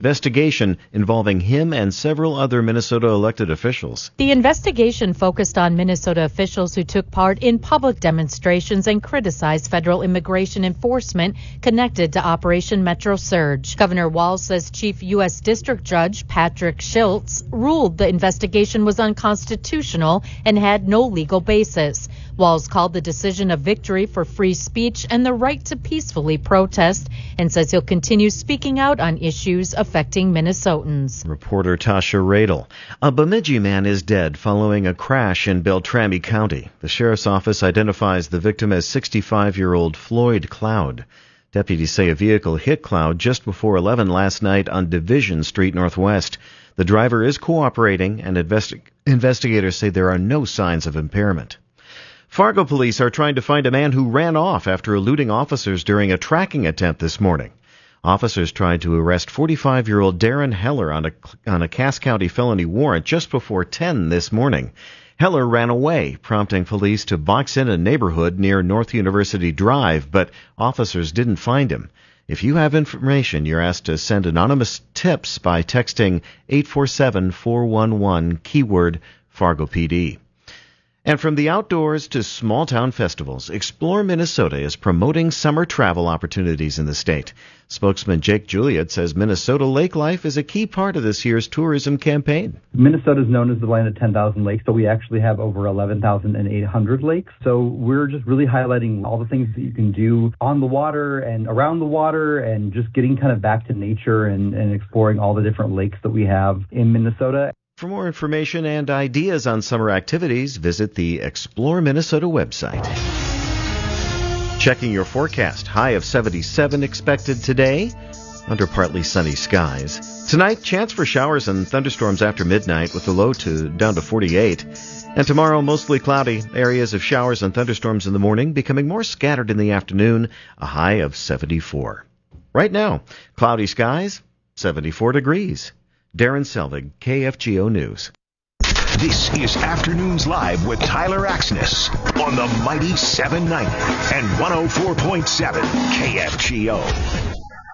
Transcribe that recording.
investigation involving him and several other Minnesota elected officials. The investigation focused on Minnesota officials who took part in public demonstrations and criticized federal immigration enforcement connected to Operation Metro Surge. Governor Walz says Chief U.S. District Judge Patrick Schultz ruled the investigation was unconstitutional and had no legal basis. Walz called the decision a victory for free speech and the right to peacefully protest, and says he'll continue speaking out on issues affecting Minnesotans. Reporter Tasha Radel. A Bemidji man is dead following a crash in Beltrami County. The sheriff's office identifies the victim as 65-year-old Floyd Cloud. Deputies say a vehicle hit Cloud just before 11 last night on Division Street Northwest. The driver is cooperating, and investigators say there are no signs of impairment. Fargo police are trying to find a man who ran off after eluding officers during a tracking attempt this morning. Officers tried to arrest 45-year-old Darren Heller on a Cass County felony warrant just before 10 this morning. Heller ran away, prompting police to box in a neighborhood near North University Drive, but officers didn't find him. If you have information, you're asked to send anonymous tips by texting 847-411 keyword Fargo PD. And from the outdoors to small-town festivals, Explore Minnesota is promoting summer travel opportunities in the state. Spokesman Jake Juliet says Minnesota lake life is a key part of this year's tourism campaign. Minnesota is known as the land of 10,000 lakes, but we actually have over 11,800 lakes. So we're just really highlighting all the things that you can do on the water and around the water, and just getting kind of back to nature and exploring all the different lakes that we have in Minnesota. For more information and ideas on summer activities, visit the Explore Minnesota website. Checking your forecast. High of 77 expected today, under partly sunny skies. Tonight, chance for showers and thunderstorms after midnight with the low down to 48. And tomorrow, mostly cloudy. Areas of showers and thunderstorms in the morning, becoming more scattered in the afternoon. A high of 74. Right now, cloudy skies, 74 degrees. Darren Selvig, KFGO News. This is Afternoons Live with Tyler Axness on the mighty 790 and 104.7 KFGO.